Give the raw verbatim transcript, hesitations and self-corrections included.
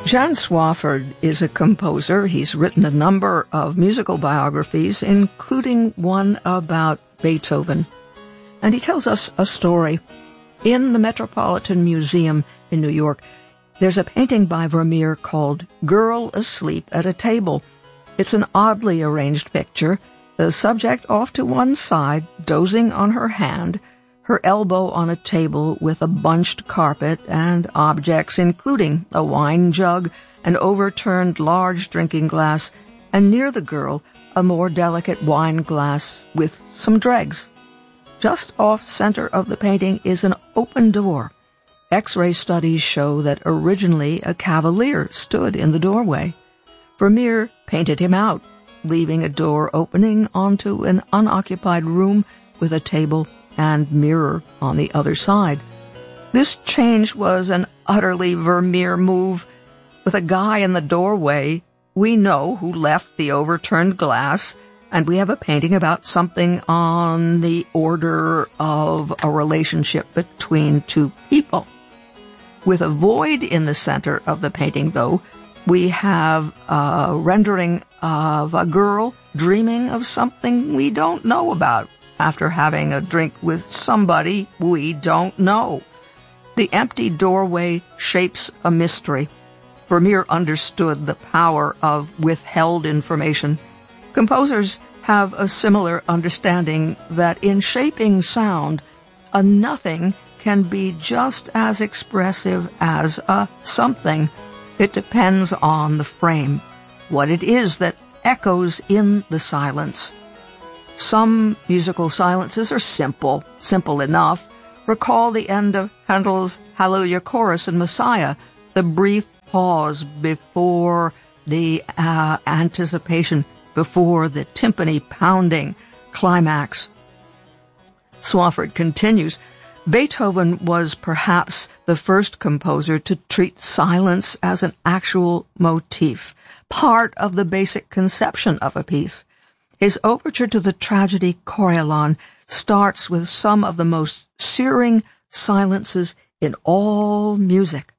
Jan Swafford is a composer. He's written a number of musical biographies, including one about Beethoven. And he tells us a story. In the Metropolitan Museum in New York, there's a painting by Vermeer called Girl Asleep at a Table. It's an oddly arranged picture, the subject off to one side, dozing on her hand, her elbow on a table with a bunched carpet and objects including a wine jug, an overturned large drinking glass, and near the girl, a more delicate wine glass with some dregs. Just off center of the painting is an open door. X-ray studies show that originally a cavalier stood in the doorway. Vermeer painted him out, leaving a door opening onto an unoccupied room with a table and mirror on the other side. This change was an utterly Vermeer move. With a guy in the doorway, we know who left the overturned glass, and we have a painting about something on the order of a relationship between two people. With a void in the center of the painting, though, we have a rendering of a girl dreaming of something we don't know about after having a drink with somebody we don't know. The empty doorway shapes a mystery. Vermeer understood the power of withheld information. Composers have a similar understanding that in shaping sound, a nothing can be just as expressive as a something. It depends on the frame, what it is that echoes in the silence. Some musical silences are simple, simple enough. Recall the end of Handel's Hallelujah Chorus in Messiah, the brief pause before the uh, anticipation, before the timpani pounding climax. Swafford continues, Beethoven was perhaps the first composer to treat silence as an actual motif, part of the basic conception of a piece. His overture to the tragedy Coriolan starts with some of the most searing silences in all music.